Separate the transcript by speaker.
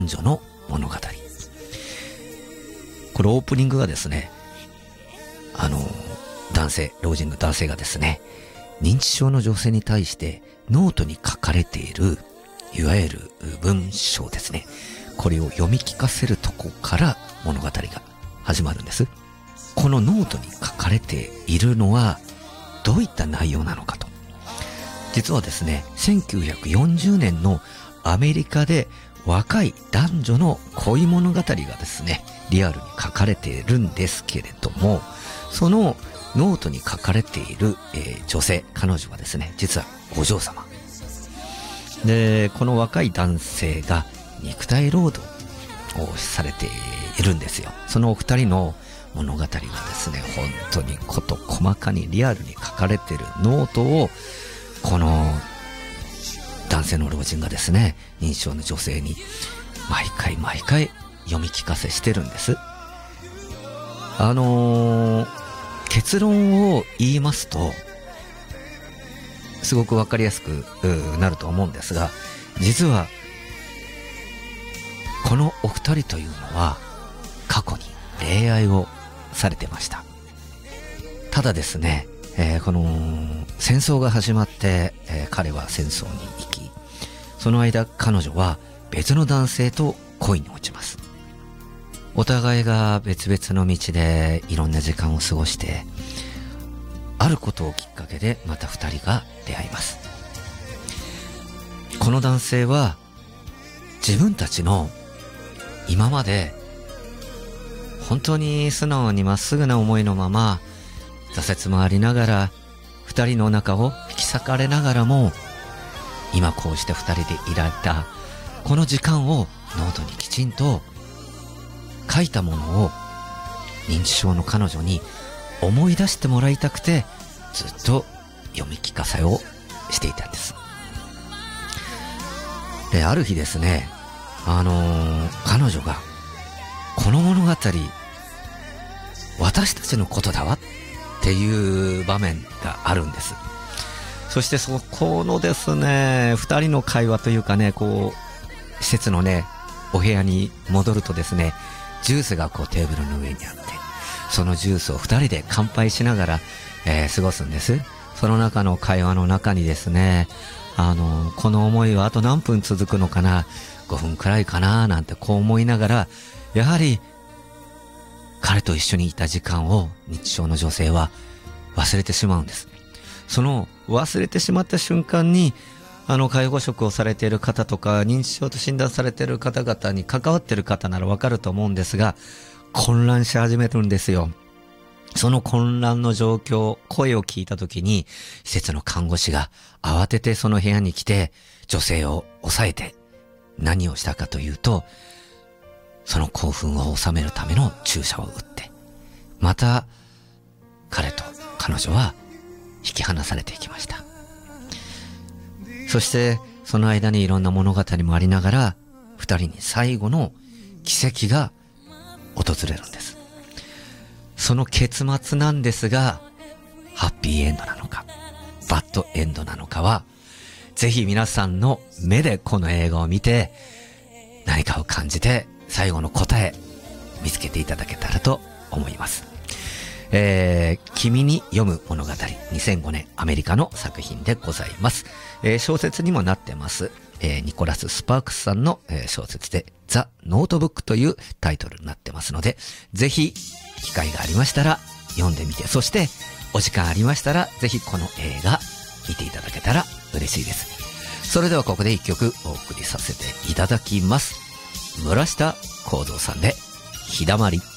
Speaker 1: 女の物語。これオープニングがですね、老人の男性がですね、認知症の女性に対してノートに書かれているいわゆる文章ですね、これを読み聞かせるとこから物語が始まるんです。このノートに書かれているのはどういった内容なのかと。実はですね、1940年のアメリカで若い男女の恋物語がですね、リアルに書かれているんですけれども、そのノートに書かれている、女性、彼女はですね、実はお嬢様で、この若い男性が肉体労働をされているんですよ。そのお二人の物語がですね、本当に事細かにリアルに書かれているノートを、この男性の老人がですね、認知症の女性に毎回読み聞かせしてるんです。結論を言いますとすごくわかりやすくなると思うんですが、実はこのお二人というのは過去に恋愛をされてました。ただですね、この戦争が始まって、彼は戦争に行き、その間彼女は別の男性と恋に落ちます。お互いが別々の道でいろんな時間を過ごして、あることをきっかけでまた二人が出会います。この男性は自分たちの今まで本当に素直にまっすぐな思いのまま挫折もありながら二人の仲を引き裂かれながらも、今こうして二人でいられたこの時間をノートにきちんと書いたものを認知症の彼女に思い出してもらいたくて、ずっと読み聞かせをしていたんです。で、ある日ですね、彼女がこの物語私たちのことだわっていう場面があるんです。そしてそこのですね、二人の会話というかね、こう施設のねお部屋に戻るとですね、ジュースがこうテーブルの上にあって、そのジュースを二人で乾杯しながら、過ごすんです。その中の会話の中にですね、この思いはあと何分続くのかな、5分くらいかななんてこう思いながら、やはり彼と一緒にいた時間を認知症の女性は忘れてしまうんです。その忘れてしまった瞬間に、介護職をされている方とか認知症と診断されている方々に関わっている方ならわかると思うんですが、混乱し始めるんですよ。その混乱の状況、声を聞いたときに、施設の看護師が慌ててその部屋に来て、女性を抑えて、何をしたかというと、その興奮を収めるための注射を打って、また、彼と彼女は引き離されていきました。そして、その間にいろんな物語もありながら、二人に最後の奇跡が訪れるんです。その結末なんですが、ハッピーエンドなのか、バッドエンドなのかは、ぜひ皆さんの目でこの映画を見て、何かを感じて、最後の答え、見つけていただけたらと思います。君に読む物語、2005年アメリカの作品でございます。小説にもなってます。ニコラス・スパークスさんの、小説でザ・ノートブックというタイトルになってますので、ぜひ機会がありましたら読んでみて、そしてお時間ありましたらぜひこの映画見ていただけたら嬉しいです。それではここで一曲お送りさせていただきます。村下幸三さんで日だまり。